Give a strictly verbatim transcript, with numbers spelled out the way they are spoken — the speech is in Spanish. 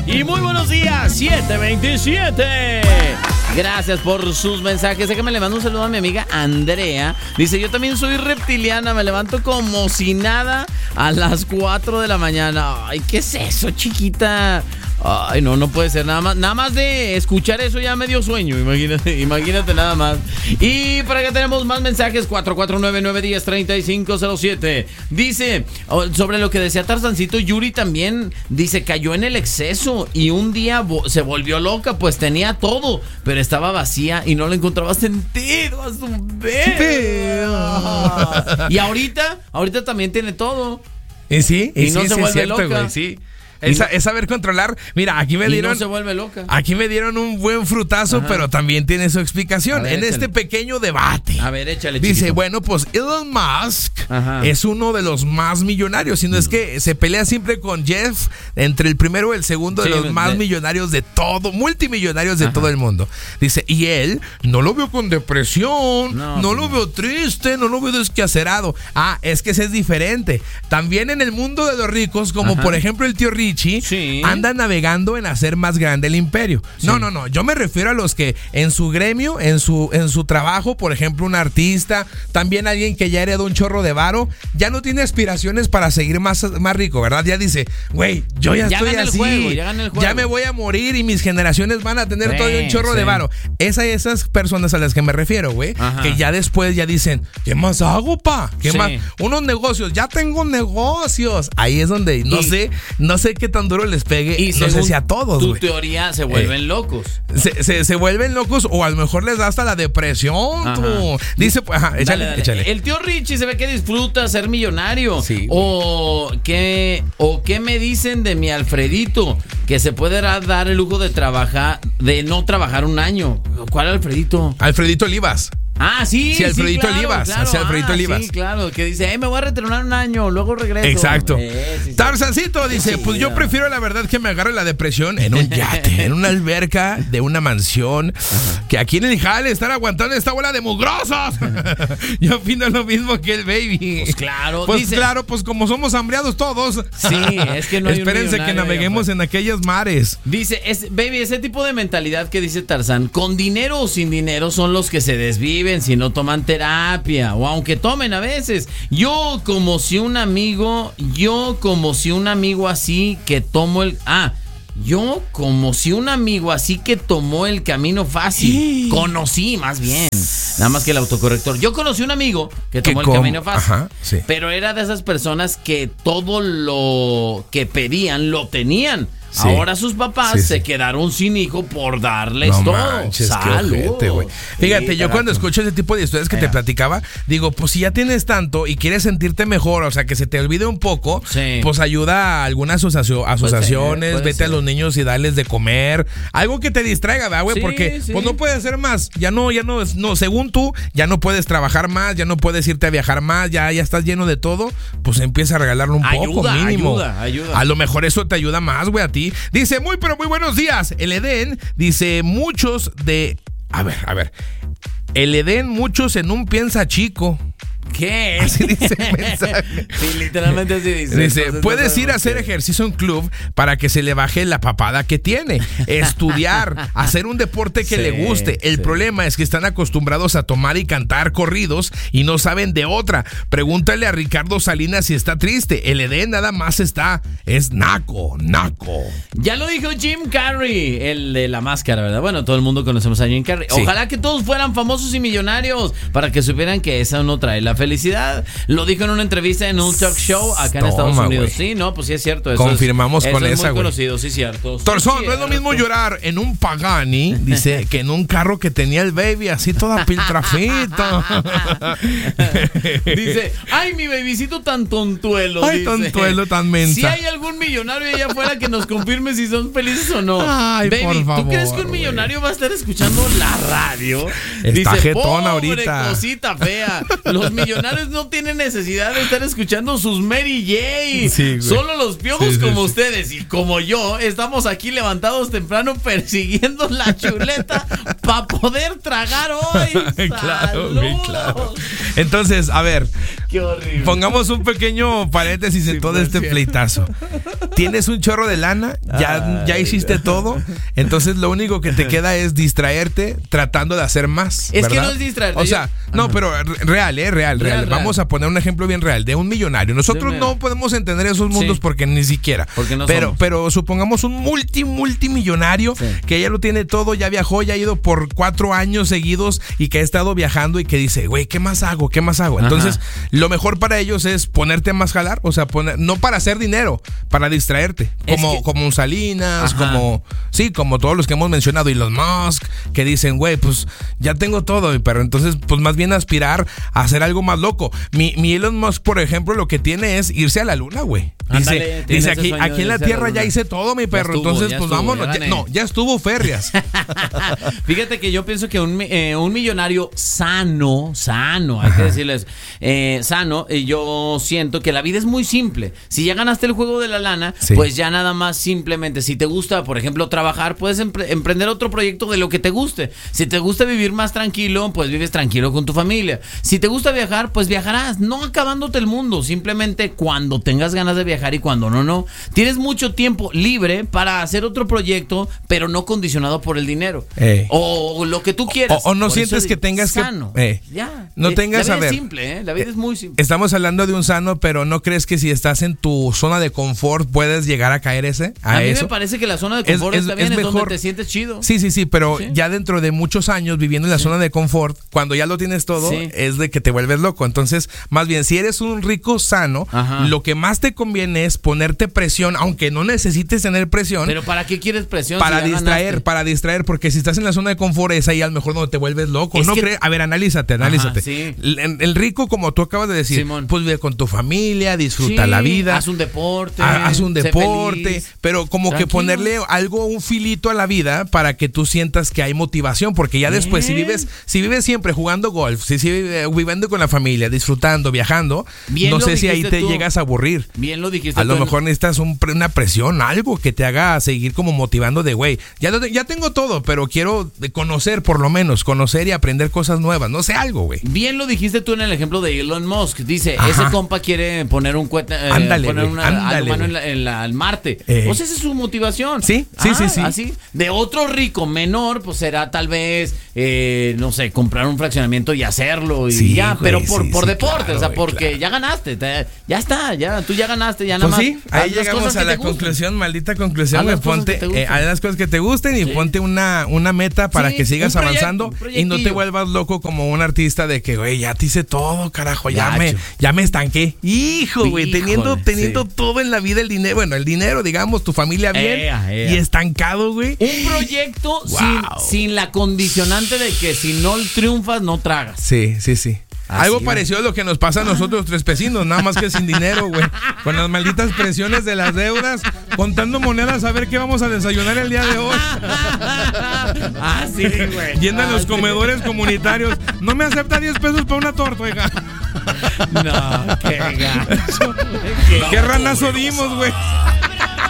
Y muy buenos días, siete veintisiete. Gracias por sus mensajes. Déjame le mando un saludo a mi amiga Andrea. Dice, yo también soy reptiliana, me levanto como si nada a las cuatro de la mañana. Ay, ¿qué es eso, chiquita? Ay, no, no puede ser. Nada más, nada más de escuchar eso ya me dio sueño. Imagínate, imagínate nada más. Y para que tenemos más mensajes, cuatro cuatro nueve, nueve uno cero, tres cinco cero siete. Dice, sobre lo que decía Tarzancito, Yuri también dice, cayó en el exceso y un día vo- se volvió loca, pues tenía todo, pero estaba vacía y no le encontraba sentido a su vida. Y ahorita, ahorita también tiene todo. Y sí, y, y no sí, se sí, vuelve cierto, loca. güey, sí. Es, no, es saber controlar. Mira, aquí me dieron. Y no se vuelve loca. Aquí me dieron un buen frutazo, Ajá. pero también tiene su explicación. Ver, en échale. este pequeño debate. A ver, échale, Dice, chiquito. bueno, pues Elon Musk Ajá. es uno de los más millonarios, sino mm. es que se pelea siempre con Jeff entre el primero y el segundo Sí, de los más de... millonarios de todo, multimillonarios de Ajá. todo el mundo. Dice, y él no lo veo con depresión, no, no lo no. veo triste, no lo veo desquacerado. Ah, es que ese es diferente. También en el mundo de los ricos, como Ajá. por ejemplo el tío Richie, sí. anda navegando en hacer más grande el imperio. Sí. No, no, no. Yo me refiero a los que en su gremio, en su, en su trabajo, por ejemplo, un artista, también alguien que ya heredó un chorro de varo, ya no tiene aspiraciones para seguir más, más rico, ¿verdad? Ya dice, güey, yo ya, ya estoy así, juego, ya, el ya me voy a morir y mis generaciones van a tener sí, todavía un chorro sí. de varo. Esa, esas personas a las que me refiero, güey, que ya después ya dicen, ¿qué más hago, pa? ¿Qué sí. más? Unos negocios, ya tengo negocios. Ahí es donde no y, sé, no sé qué tan duro les pegue. Y no sé si a todos, tu güey. teoría se vuelven eh, locos. Se, se, se vuelven locos o a lo mejor les da hasta la depresión. Tú. Dice, pues, ajá, échale, dale, dale. échale. El tío Richie se ve que disfruta ser millonario. Sí, o qué o qué me dicen de mi Alfredito, que se puede dar el lujo de trabajar, de no trabajar un año. ¿Cuál Alfredito? Alfredito Olivas. Ah, sí, sí, Alfredito sí, claro, Olivas, claro. sí, Alfredito ah, Olivas. Sí, claro, que dice, hey, me voy a retornar un año, luego regreso. Exacto. Eh, sí, sí. Tarzancito dice, sí, pues yo prefiero la verdad que me agarre la depresión en un yate, en una alberca de una mansión, ajá, que aquí en el jale estar aguantando esta bola de mugrosos. Yo opino lo mismo que el baby. Pues claro. Pues dice, claro, pues como somos hambriados todos. Sí, es que no hay Espérense un que naveguemos en aquellos mares. Dice, es, baby, ese tipo de mentalidad que dice Tarzán, con dinero o sin dinero son los que se desviven si no toman terapia, o aunque tomen a veces. Yo como si un amigo, yo como si un amigo así que tomo el... Ah, yo como si un amigo así que tomó el camino fácil. Sí. Conocí más bien. Nada más que el autocorrector. Yo conocí un amigo que tomó el com- camino fácil. Ajá, sí. Pero era de esas personas que todo lo que pedían lo tenían. Sí. Ahora sus papás sí, sí. se quedaron sin hijo por darles no todo. Manches, Salud. Ojete, Fíjate, sí, yo carajo. Cuando escucho ese tipo de historias que Ahí te va. platicaba, digo, pues si ya tienes tanto y quieres sentirte mejor, o sea, que se te olvide un poco, sí. pues ayuda a algunas asocio- asociaciones, puede ser, puede vete ser. a los niños y darles de comer, algo que te distraiga, ¿verdad, güey? Sí, porque sí. pues no puedes hacer más, ya no, ya no, no, según tú, ya no puedes trabajar más, ya no puedes irte a viajar más, ya, ya estás lleno de todo, pues empieza a regalarlo un ayuda, poco, mínimo. Ayuda, ayuda. A lo mejor eso te ayuda más, güey, a ti. Dice, muy pero muy buenos días. El Edén dice, muchos de... A ver, a ver. El Edén, muchos en un piensa chico. ¿Qué? Así dice el mensaje. Sí, literalmente así dice. Dice, Entonces, puedes no ir a hacer que... ejercicio en club para que se le baje la papada que tiene. Estudiar, hacer un deporte que sí, le guste. El sí. problema es que están acostumbrados a tomar y cantar corridos y no saben de otra. Pregúntale a Ricardo Salinas si está triste. El Edén nada más está. Es naco, naco. Ya lo dijo Jim Carrey, el de la máscara, ¿verdad? Bueno, todo el mundo conocemos a Jim Carrey. Sí. Ojalá que todos fueran famosos y millonarios para que supieran que eso no trae la felicidad. Lo dijo en una entrevista en un talk show acá en Toma, Estados Unidos. Wey. Sí, no, pues sí es cierto. Eso Confirmamos es, con eso esa, es muy güey. conocido, sí, cierto. Torzón, sí, no es lo mismo llorar en un Pagani, dice, que en un carro que tenía el baby así toda piltrafita. Dice, ay, mi babycito tan tontuelo. Ay, dice. tontuelo, tan mensa. Si hay algún millonario allá afuera que nos confirme si son felices o no. Ay, baby, por favor, ¿tú crees que un millonario va a estar escuchando la radio? Está dice, jetón pobre ahorita. Cosita fea. Los millones millonarios no tienen necesidad de estar escuchando sus Mary J. Sí, Solo los piojos sí, sí, como sí. ustedes y como yo estamos aquí levantados temprano persiguiendo la chuleta para poder tragar hoy. Claro, güey, claro. Entonces, a ver, qué horrible. Pongamos un pequeño paréntesis en Sí, todo por este cierto. pleitazo. Tienes un chorro de lana, ya, ya hiciste todo, entonces lo único que te queda es distraerte tratando de hacer más. Es que ¿verdad? no es distraerte. O sea, yo... no, pero real, eh, real, real, Real, Vamos real. a poner un ejemplo bien real de un millonario. Nosotros De un- no podemos entender esos mundos Sí. porque ni siquiera. Porque no pero, somos. pero supongamos un multi, multimillonario Sí. que ya lo tiene todo, ya viajó, ya ha ido por cuatro años seguidos y que ha estado viajando y que dice, güey, ¿qué más hago? ¿Qué más hago? Entonces, Ajá. lo mejor para ellos es ponerte a más jalar, o sea, poner, no para hacer dinero, para distraerte. Es Como, que- como un Salinas, Ajá. como, sí, como todos los que hemos mencionado, Elon Musk, que dicen, güey, pues ya tengo todo, pero entonces, pues más bien aspirar a hacer algo más loco. Mi, mi Elon Musk, por ejemplo, lo que tiene es irse a la luna, güey. Dice, Ándale, tiene dice ese aquí, sueño aquí de en la irse a la tierra ya luna. hice todo, mi perro. estuvo, entonces, ya pues estuvo, vámonos. ya ya- gané. no, ya estuvo ferias. Fíjate que yo pienso que un, mi- eh, un millonario sano, sano, hay que decirles, eh, sano, eh, yo siento que la vida es muy simple. Si ya ganaste el juego de la lana, Sí. pues ya nada más simplemente, si te gusta, por ejemplo, trabajar, puedes empre- emprender otro proyecto de lo que te guste. Si te gusta vivir más tranquilo, pues vives tranquilo con tu familia. Si te gusta viajar, pues viajarás, no acabándote el mundo, simplemente cuando tengas ganas de viajar y cuando no, no. Tienes mucho tiempo libre para hacer otro proyecto, pero no condicionado por el dinero. Ey. O lo que tú quieras. O- o no Por sientes eso que digo, tengas que- sano. eh, Ya. no Eh, tengas, la a vida ver, es simple, ¿eh? La vida es muy simple. Estamos hablando de un sano, pero ¿no crees que si estás en tu zona de confort puedes llegar a caer ese? A, A mí eso? me parece que la zona de Es- confort es- está bien, es es, mejor- donde te sientes chido. Sí, sí, sí, pero Sí. ya dentro de muchos años viviendo en la zona de confort, cuando ya lo tienes todo, Sí. es de que te vuelves loco. Entonces, más bien, si eres un rico sano, Ajá. lo que más te conviene es ponerte presión, aunque no necesites tener presión, Pero ¿para qué quieres presión? para si ya distraer, ganaste? para distraer, porque si estás en la zona de confort es ahí a lo mejor donde te vuelves loco. Es ¿No que- crees? A ver, analízate, analízate. sí. el, el rico, como tú acabas de decir, Simón. pues vive con tu familia, disfruta Sí, la vida. Haz un deporte. Ha- Haz un sé deporte, feliz. pero como que Tranquilo. ponerle algo, un filito a la vida para que tú sientas que hay motivación, porque ya después si Bien. vives, si vives siempre jugando golf, si sigues viviendo con la familia, disfrutando, viajando, Bien no lo sé si ahí dijiste te tú. llegas a aburrir. Bien lo dijiste A lo tú en- mejor necesitas un pre- una presión, algo que te haga seguir como motivando de, güey, ya, lo te- ya tengo todo, pero quiero de conocer por lo menos, conocer y aprender cosas nuevas, no sé, algo, güey. Bien lo dijiste tú en el ejemplo de Elon Musk. Dice, Ajá. ese compa quiere poner un cohete, eh, Ándale, poner güey, una ándale, algo humano güey. en, la- en la- en Marte. Eh. Pues esa es su motivación. Sí, sí, sí, sí. Así. De otro rico menor, pues será tal vez, eh, no sé, comprar un fraccionamiento y hacerlo y Sí, ya, güey, pero por, sí, por sí, deporte, claro, o sea, güey, porque claro. ya ganaste, te- ya está, ya, tú ya ganaste, ya nada Pues más. sí, haz ahí las llegamos cosas a que la te gustan. conclusión, maldita conclusión, Haz güey, las cosas ponte, que te eh, gustan. haz las cosas que te gusten y Sí. ponte una, una meta para Sí, que sigas un proyecto, avanzando un y no te proyectillo. vuelvas loco como un artista de que, güey, ya te hice todo, carajo, ya Gacho. me, ya me estanqué. Hijo, güey, Híjole, teniendo, teniendo sí. todo en la vida, el dinero, bueno, el dinero, digamos, tu familia bien Ea, ea. y estancado, güey. Un proyecto Wow. sin, sin la condicionante de que si no triunfas, no tragas. Sí, sí, sí. Así, Algo güey. parecido a lo que nos pasa a nosotros tres vecinos, nada más que sin dinero, güey. Con las malditas presiones de las deudas, contando monedas a ver qué vamos a desayunar el día de hoy. Ah, sí, güey. Yendo a Ah, los sí. comedores comunitarios. No me acepta diez pesos para una torta, oiga. No, qué gacho. ¿Qué ranazo dimos, güey?